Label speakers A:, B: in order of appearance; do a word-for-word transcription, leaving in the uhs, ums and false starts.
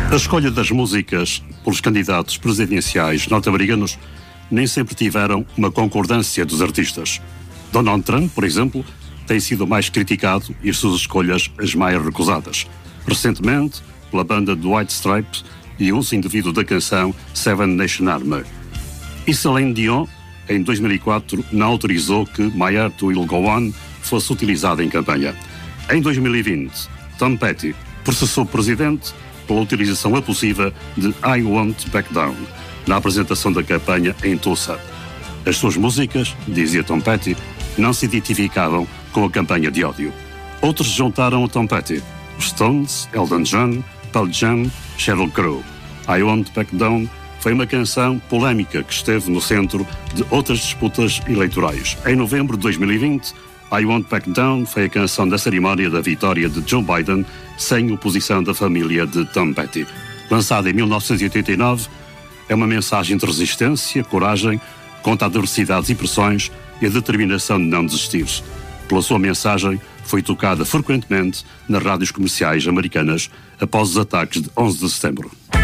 A: A escolha das músicas pelos candidatos presidenciais norte-americanos nem sempre tiveram uma concordância dos artistas. Donald Trump, por exemplo, tem sido mais criticado e as suas escolhas as mais recusadas. Recentemente, pela banda do White Stripes e uso indevido da canção Seven Nation Army. E Celine Dion, em dois mil e quatro, não autorizou que My Heart Will Go On fosse utilizada em campanha. Em dois mil e vinte, Tom Petty processou o presidente pela utilização abusiva de I Won't Back Down na apresentação da campanha em Tulsa. As suas músicas, dizia Tom Petty, não se identificavam com a campanha de ódio. Outros juntaram a Tom Petty: os Stones, Elton John, Pearl Jam, Sheryl Crow. I Won't Back Down foi uma canção polémica que esteve no centro de outras disputas eleitorais. Em novembro de dois mil e vinte, I Won't Back Down foi a canção da cerimónia da vitória de Joe Biden, sem oposição da família de Tom Petty. Lançada em mil novecentos e oitenta e nove, é uma mensagem de resistência, coragem, contra adversidades e pressões e a determinação de não desistir. Pela sua mensagem, foi tocada frequentemente nas rádios comerciais americanas após os ataques de onze de setembro.